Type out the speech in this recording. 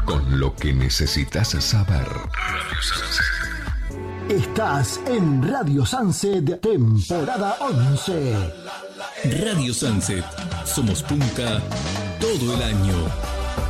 con lo que necesitas saber. Radio Sunset. Estás en Radio Sunset, temporada 11. Radio Sunset. Somos punta todo el año.